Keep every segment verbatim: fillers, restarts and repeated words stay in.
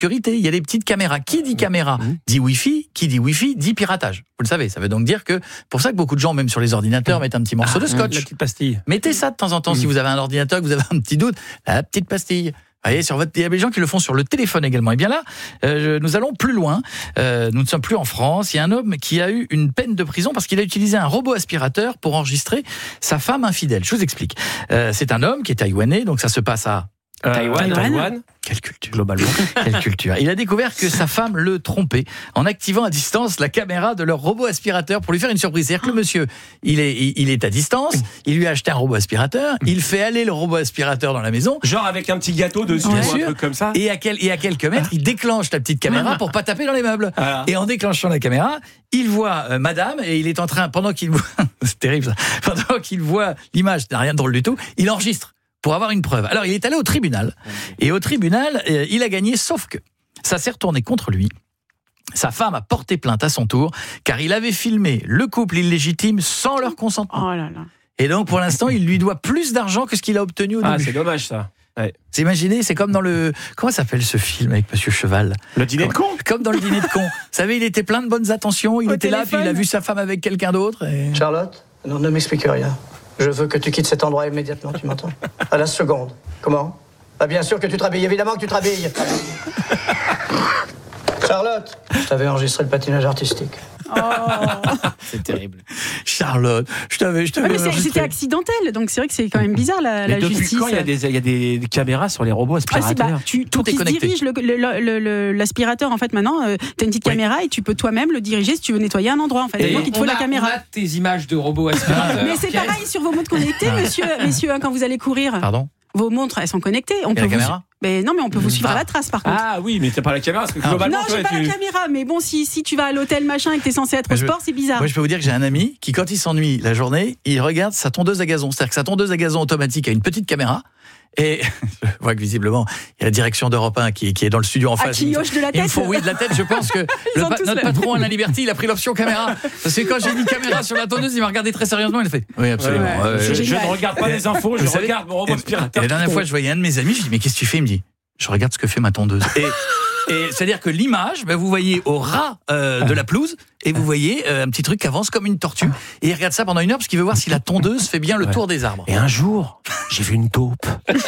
sécurité. Il y a des petites caméras. Qui dit caméra mmh. dit Wi-Fi. Qui dit Wi-Fi dit piratage. Vous le savez. Ça veut donc dire que pour ça que beaucoup de gens, même sur les ordinateurs, mmh. mettent un petit morceau ah, de scotch. La petite pastille. Mettez ça de temps en temps mmh. si vous avez un ordinateur, que vous avez un petit doute. La petite pastille. Vous voyez, sur votre... Il y a des gens qui le font sur le téléphone également. Et bien là, euh, nous allons plus loin. Euh, nous ne sommes plus en France. Il y a un homme qui a eu une peine de prison parce qu'il a utilisé un robot aspirateur pour enregistrer sa femme infidèle. Je vous explique. Euh, c'est un homme qui est taïwanais, donc ça se passe à Euh, Taïwan, Taïwan. Quelle culture, globalement. Quelle culture. Il a découvert que sa femme le trompait en activant à distance la caméra de leur robot aspirateur pour lui faire une surprise. C'est-à-dire que le monsieur, il est, il est à distance, il lui a acheté un robot aspirateur, il fait aller le robot aspirateur dans la maison. Genre avec un petit gâteau dessus, bien ou sûr, un truc comme ça. Et à, quel, et à quelques mètres, il déclenche la petite caméra pour pas taper dans les meubles. Ah. Et en déclenchant la caméra, il voit euh, madame et il est en train, pendant qu'il voit, c'est terrible ça, pendant qu'il voit l'image, c'est rien de drôle du tout, il enregistre pour avoir une preuve. Alors, il est allé au tribunal. Et au tribunal, euh, il a gagné, sauf que ça s'est retourné contre lui. Sa femme a porté plainte à son tour, car il avait filmé le couple illégitime sans leur consentement. Oh là là. Et donc, pour l'instant, il lui doit plus d'argent que ce qu'il a obtenu au ah, début. C'est dommage, ça. Ouais. Vous imaginez, c'est comme dans le... Comment s'appelle ce film avec Monsieur Cheval ? Le dîner comme, de con. Comme dans le dîner de con. Vous savez, il était plein de bonnes attentions, il au était téléphone. là, puis il a vu sa femme avec quelqu'un d'autre. Et... Charlotte, non, ne m'explique rien. Je veux que tu quittes cet endroit immédiatement, tu m'entends ? À la seconde. Comment ? Ah, bien sûr que tu te rhabilles, évidemment que tu te rhabilles. Charlotte, je t'avais enregistré le patinage artistique. Oh. C'est terrible. Charlotte, je t'avais, je t'avais ouais, mais enregistré. C'était accidentel, donc c'est vrai que c'est quand même bizarre la, mais la depuis justice. Quand il y a des, il y a des, des caméras sur les robots aspirateurs. Ah, bah, tu, tout est connecté. Dirige le, le, le, le, l'aspirateur en fait maintenant. Euh, t'as une petite oui. caméra et tu peux toi-même le diriger si tu veux nettoyer un endroit en fait. Et donc il te faut la a, caméra. On a tes images de robots aspirateurs. Mais c'est pareil sur vos montres connectées, monsieur, messieurs, hein, quand vous allez courir. Pardon ? Vos montres, elles sont connectées. On et peut la vous caméra ? Mais non, mais on peut vous suivre ah. à la trace par contre. Ah oui, mais t'as pas la caméra parce que globalement. Non, j'ai toi, pas tu... la caméra, mais bon, si, si tu vas à l'hôtel machin et que t'es censé être au je, sport, c'est bizarre. Moi, je peux vous dire que j'ai un ami qui, quand il s'ennuie la journée, il regarde sa tondeuse à gazon. C'est-à-dire que sa tondeuse à gazon automatique a une petite caméra. Et je vois que visiblement, il y a la direction d'Europe un qui, qui est dans le studio en face. Ah, qui hoche de la tête. Il me faut oui de la tête. Je pense que le, notre patron Alain Liberty, il a pris l'option caméra. Parce que quand j'ai dit caméra sur la tondeuse, il m'a regardé très sérieusement. Il a fait oui, absolument. Ouais, ouais, euh, je, je ne regarde pas les infos, je savez, regarde mon robot aspirateur. La dernière fois, je voyais un de mes amis. Je dis mais qu'est-ce que tu fais ? Il me dit je regarde ce que fait ma tondeuse. Et Et c'est-à-dire que l'image, ben vous voyez au ras euh, de la pelouse et vous voyez euh, un petit truc qui avance comme une tortue. Et il regarde ça pendant une heure parce qu'il veut voir si la tondeuse fait bien le ouais. tour des arbres. Et un jour, j'ai vu une taupe.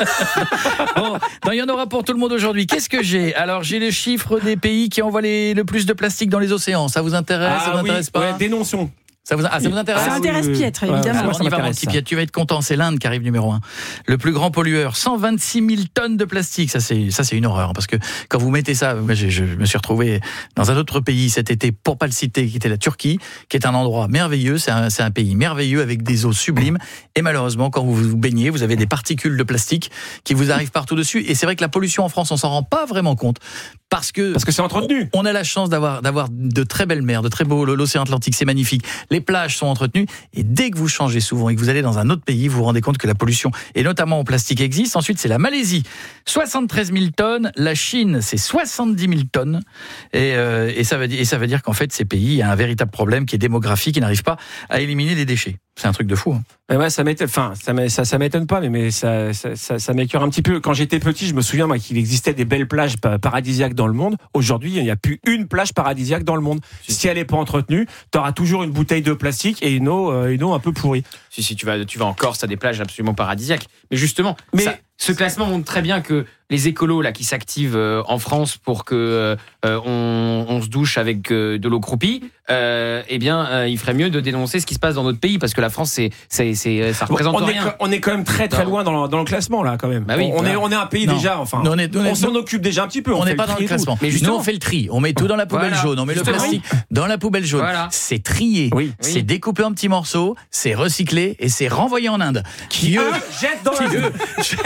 Bon, il y en aura pour tout le monde aujourd'hui. Qu'est-ce que j'ai ? Alors, j'ai le chiffre des pays qui envoient les, le plus de plastique dans les océans. Ça vous intéresse ? Ah, ça vous oui, intéresse pas ? ouais, dénonçons. Ça vous, ah, ça vous intéresse ? Ça intéresse Pietre, évidemment. Alors, on y va, mon petit Pietre. Tu vas être content. C'est l'Inde qui arrive numéro un. Le plus grand pollueur. cent vingt-six mille tonnes de plastique. Ça, c'est, ça, c'est une horreur. Parce que quand vous mettez ça, moi, je, je me suis retrouvé dans un autre pays cet été, pour pas le citer, qui était la Turquie, qui est un endroit merveilleux. C'est un, c'est un pays merveilleux avec des eaux sublimes. Et malheureusement, quand vous vous baignez, vous avez des particules de plastique qui vous arrivent partout dessus. Et c'est vrai que la pollution en France, on s'en rend pas vraiment compte. Parce que, parce que c'est entretenu. On a la chance d'avoir, d'avoir de très belles mers, de très beaux, l'océan Atlantique, c'est magnifique. Les plages sont entretenues. Et dès que vous changez souvent et que vous allez dans un autre pays, vous vous rendez compte que la pollution, et notamment au plastique, existe. Ensuite, c'est la Malaisie, soixante-treize mille tonnes. La Chine, c'est soixante-dix mille tonnes. Et, euh, et, ça veut dire, et ça veut dire qu'en fait, ces pays, il y a un véritable problème qui est démographique, qui n'arrive pas à éliminer les déchets. C'est un truc de fou. Hein. Mais ouais, ça m'étonne, enfin, ça, ça, ça m'étonne pas, mais, mais ça, ça, ça, ça m'écœure un petit peu. Quand j'étais petit, je me souviens moi, qu'il existait des belles plages paradisiaques dans le monde. Aujourd'hui, il n'y a plus une plage paradisiaque dans le monde. Si elle n'est pas entretenue, tu auras toujours une bouteille de plastique et une eau, euh, une eau un peu pourrie. Si, si, tu vas, tu vas en Corse, à des plages absolument paradisiaques. Mais justement, mais ça, ce classement montre très bien que les écolos là qui s'activent euh, en France pour que euh, on, on se douche avec euh, de l'eau croupie, euh, eh bien, euh, il ferait mieux de dénoncer ce qui se passe dans notre pays parce que la France, c'est, c'est, c'est ça représente on rien. Est, on est quand même très très loin dans le, dans le classement là, quand même. Bah oui, on, bah. est, on est un pays non. déjà, enfin. Non, on est, on, est, on s'en occupe déjà un petit peu. On n'est pas le dans le classement. Mais justement, nous, on fait le tri. On met tout dans la poubelle voilà. jaune. On met justement. le plastique dans la poubelle jaune. Voilà. C'est trié. Oui. C'est oui. découpé en petits morceaux. C'est recyclé et c'est renvoyé en Inde. Qui eux jettent dans la gueule.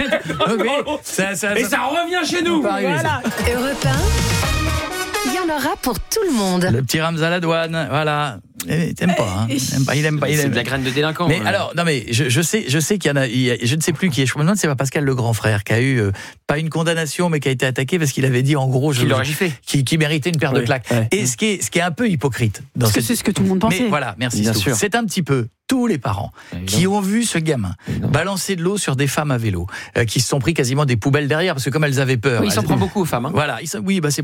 ça, ça, et ça revient chez nous. Voilà. Europe un, il y en aura pour tout le monde. Le petit Ramza Ladouane, voilà. Eh, t'aimes pas, hein. Il aime pas, il aime pas. Il aime. C'est de la graine de délinquant. Mais hein. alors, non mais je, je sais, je sais qu'il y en a, il y a, je ne sais plus qui est. Je me demande si c'est pas Pascal le grand frère qui a eu euh, pas une condamnation, mais qui a été attaqué parce qu'il avait dit en gros, je, qui l'aurait giflé, qui, qui méritait une paire oui, de claques. Ouais. Et ce qui est, ce qui est un peu hypocrite. Dans parce cette... que c'est ce que tout le monde pensait. Mais voilà, merci. Bien sûr. C'est un petit peu tous les parents qui ont vu ce gamin balancer de l'eau sur des femmes à vélo, euh, qui se sont pris quasiment des poubelles derrière parce que comme elles avaient peur. Oui, il s'en elles... prend beaucoup aux femmes. Hein. Voilà, ils sont... oui, bah c'est